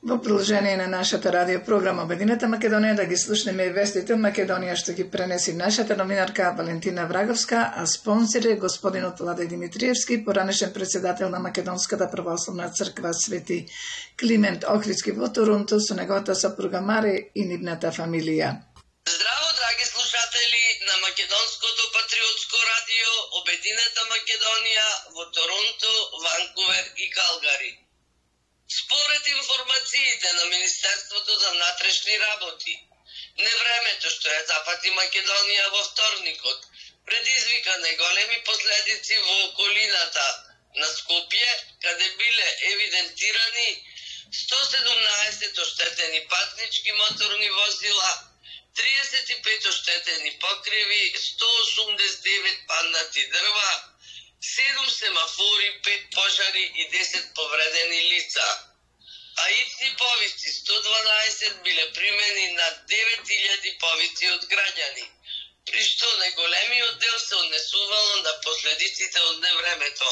Во продолжение на нашата радио програма Обединета Македонија да ги слушнеме и вестите од Македонија што ги пренеси нашата новинарка Валентина Враговска, а спонсор е господинот Владе Димитриевски, поранешен председател на Македонската православна црква Свети Климент Охридски во Торонто со неговата сопруга Маре и нивната фамилија. Здраво, драги слушатели на Македонското патриотско радио Обединета Македонија во Торонто, Ванкувер и Калгари. Според информациите на Министерството за внатрешни работи, невремето што ја запати Македонија во вторникот предизвика најголеми последици во околината на Скопје, каде биле евидентирани 117 оштетени патнички моторни возила, 35 оштетени покриви, 189 паднати дрва, 7 семафори, 5 пожари и 10 повредени лица. А итни повици 112 биле примени на 9000 повици од граѓани, при што најголемиот дел се однесувало на последиците од невремето.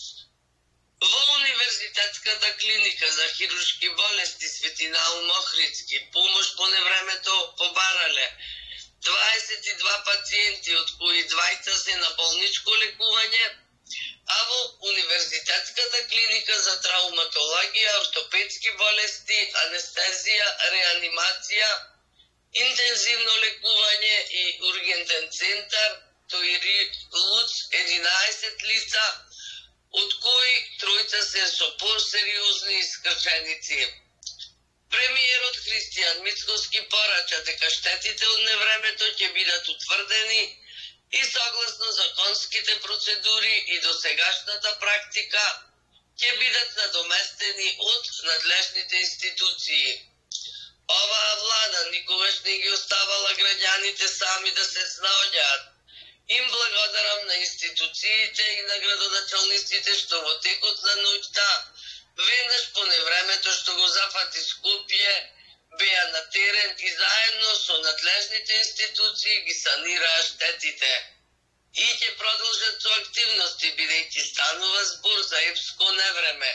Во Универзитетската клиника за хируршки болести Свети Наум Охридски помош по невремето побарале 22 пациенти, од кои 2 се на болничко лекување, а во Универзитетската клиника за травматологија, ортопедски болести, анестезија, реанимација, интензивно лекување и ургентен центар, тој ЛУЦ 11 лица, од кои 3 се со посериозни искрченици. Премиерот Христијан Мицкоски порача дека штетите од невремето ќе бидат утврдени и согласно законските процедури и досегашната практика ќе бидат надоместени од надлежните институции. Оваа влада никогаш не ги оставала граѓаните сами да се снаоѓаат. Им благодарам на институциите и на градоначалниците што во текот на ноќта, веднаш по невремето што го зафати Скопје, беа на терен и заедно со надлежните институции ги санираа штетите. И ќе продолжат со активности, бидејќи станува збор за епско невреме.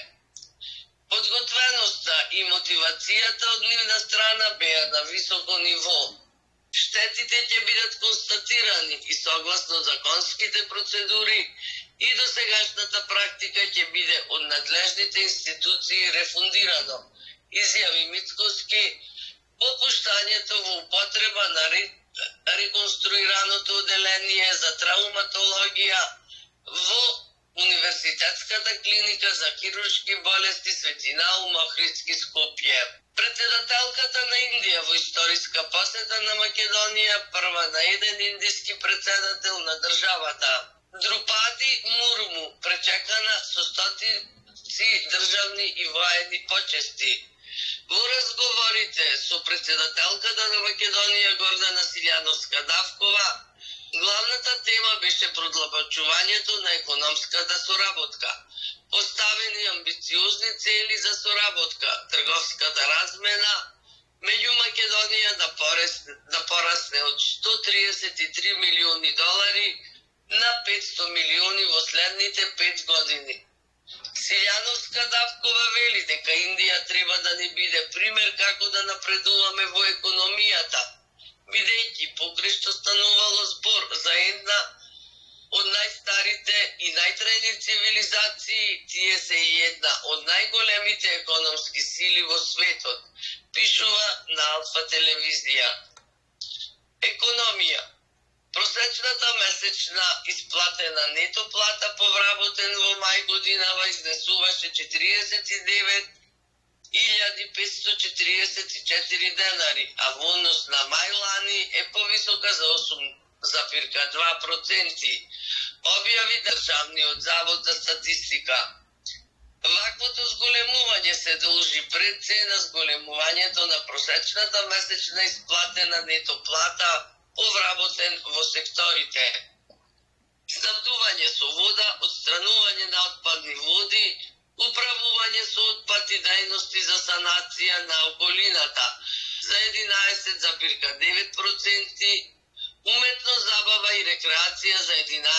Подготвеноста и мотивацијата од нивна страна беа на високо ниво. Штетите ќе бидат констатирани и согласно законските процедури и досегашната практика ќе биде од надлежните институции рефундирано, изјави Мицкоски по пуштањето во употреба на реконструираното оделение за травматологија во Универзитетската клиника за хируршки болести Свети Наум Охридски Скопје. Председателката на Индија во историска посета на Македонија, прва на еден индиски председател на државата. Друпади Мурму пречекана со стотици државни и воени почести. Во разговорите со председателката на Македонија Гордана Силјановска-Давкова, главната тема беше продлабочувањето на економската соработка, поставени амбициозни цели за соработка, трговската размена меѓу Македонија да порасне од 133 милиони долари на 500 милиони во следните 5 години. Силјановска-Давкова вели дека Индија треба да ни биде пример како да напредуваме во економијата, бидејќи покрај што станувало збор за една од најстарите и најтрајни цивилизации, тие се и една од најголемите економски сили во светот, пишува на Алфа телевизија. Економија. Просечната месечна исплатена нето плата по вработен во мај годинава изнесуваше 49.544 денари, а во однос на мај лани е повисока за 8,2%, објави Државниот завод за статистика. Ваквото зголемување се должи пред се на зголемувањето на просечната месечна исплатена нето плата повработен во секторите. Снабдување со вода, отстранување на отпадни води, управување со отпад и дејности за санација на околината за 11,9%, уметно забава и рекреација за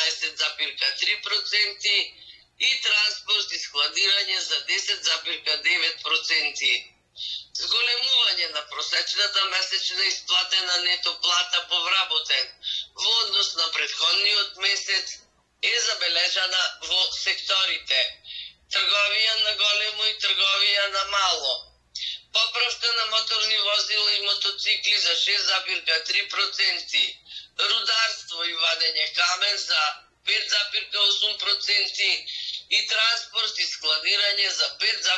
11,3% и транспорт и складирање за 10,9%. Зголемување на просечната месечна исплатена нето плата по вработен во однос на претходниот месец е забележана во секторите трговија на големо и трговија на мало. Поправка на моторни возила и мотоцикли за 6,3%, рударство и вадење камен за 5,8% и транспорт и складирање за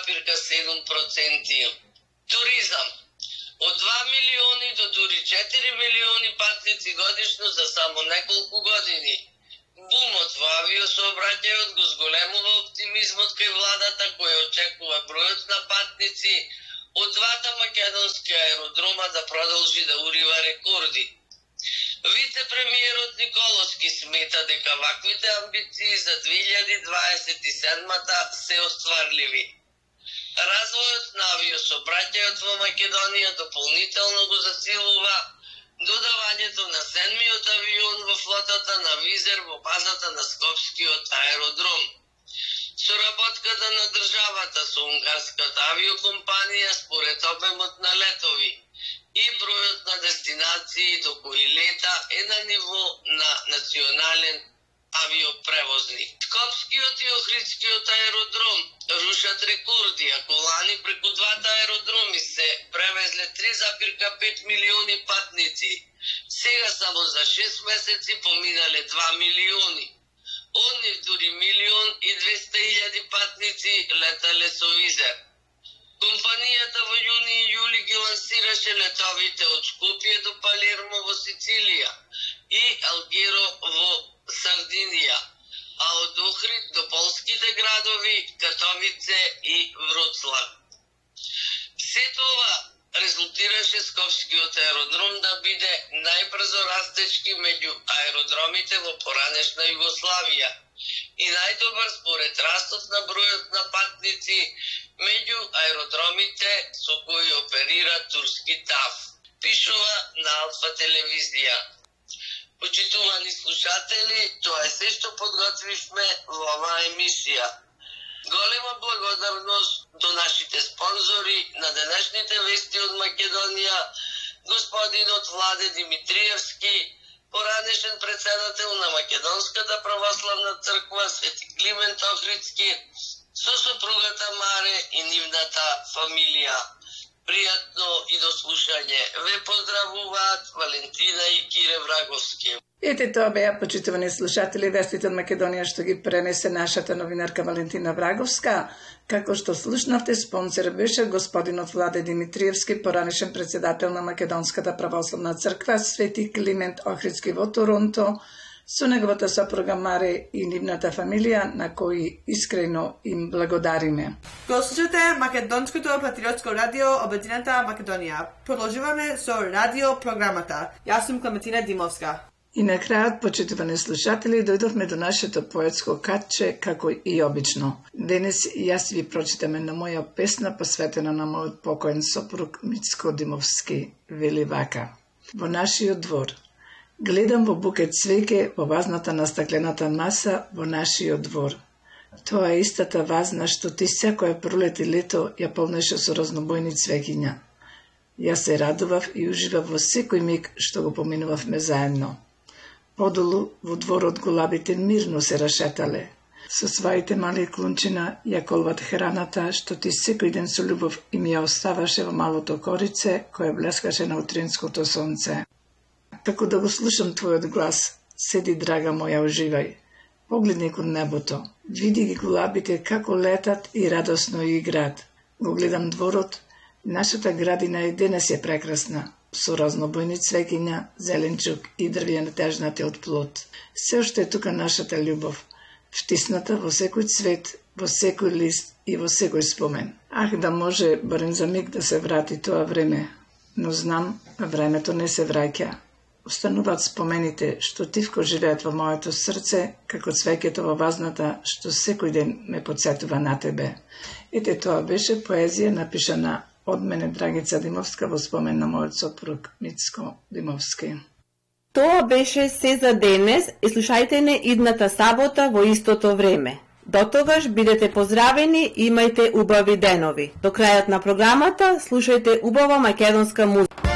5,7%. Туризам. Од 2 милиони до дури 4 милиони патници годишно за само неколку години. Бумот во авиосообраќајот го зголемува оптимизмот кај владата која очекува бројот на патници од двата македонски аеродрома да продолжи да урива рекорди. Вице-премиерот Николовски смета дека ваквите амбиции за 2027-та се остварливи. Развојот на авиосообраќајот во Македонија дополнително го засилува додавањето на 7-миот авион во флотата на Визер во базата на Скопскиот аеродром. Соработката на државата со унгарската авиокомпанија според обемот на летови и бројот на дестинации до кои лета е на ниво на национален авиопревозник. Скопскиот и Охридскиот аеродром рушат рекорди, ако лани преку двата аеродроми се превезле 3,5 милиони патници. Сега само за 6 месеци поминале 2 милиони. Од нив дури 1.200.000 патници летале со Визер. Компанијата во јуни и јули ги лансираше летовите од Скопје до Палермо во Сицилија и Алгиро во Сардинија, а од Охрид до полските градови Катовице и Вроцлав. Се това резултираше Скопскиот аеродром да биде најбрзо растечки меѓу аеродромите во поранешна Југославија и најдобар според растот на бројот на патници меѓу аеродромите со кои оперира турски ТАВ, пишува на Алфа телевизија. Почитувани слушатели, тоа е се што подготвивме во оваа емисија. Голема благодарност до нашите спонзори на денешните вести од Македонија, господинот Владе Димитриевски, поранешен председател на Македонската православна црква Свети Климент Охридски, со сопругата Маре и нивната фамилија. Пријатно и до слушање. Ве поздравуваат Валентина и Кире Враговски. Ете тоа беа, почитувани слушатели, вестите од Македонија што ги пренесе нашата новинарка Валентина Враговска. Како што слушнавте, спонсор беше господинот Владе Димитриевски, поранешен председател на Македонската православна црква Свети Климент Охридски во Торонто, со неговата сопруга Маре и нивната фамилија, на кои искрено им благодариме. Го слушате Македонското патриотско радио Обединета Македонија. Продолжуваме со радиопрограмата. Јас сум Клементина Димовска. И на крајот, почитувани слушатели, дојдовме до нашето поетско катче, како и обично. Денес јас ви прочитаме на моја песна посветена на мојот покоен сопруг Мицко Димовски, вели вака. Во нашиот двор. Гледам во букет цвеќе во вазната на стаклената маса во нашиот двор. Тоа е истата вазна што ти секоја пролет и лето ја полнеше со разнобојни цвеќиња. Јас се радував и уживав во секој миг што го поминувавме заедно. Подолу во дворот голабите мирно се рашетале. Со своите мали клунчина ја колват храната што ти секој ден со љубов им ја оставаше во малото корице кое блескаше на утринското сонце. Како да го слушам твојот глас, седи драга моја, уживај. Погледни кон небото, види ги голабите како летат и радосно играат. Го гледам дворот, нашата градина и денес е прекрасна, со разнобојни цвеќиња, зеленчук и дрвја натежнати од плод. Се уште е тука нашата љубов, втисната во секој цвет, во секој лист и во секој спомен. Ах, да може барем за миг да се врати тоа време, но знам, времето не се враќа. Остануваат спомените што тивко живеат во моето срце, како цвеќето во вазната што секој ден ме потсетува на тебе. Ете тоа беше поезија напишана од мене Драгица Димовска во спомен на мојот сопруг Мицко Димовски. Тоа беше се за денес и слушајте не идната сабота во истото време. До тогаш бидете поздравени и имајте убави денови. До крајот на програмата слушајте убава македонска музика.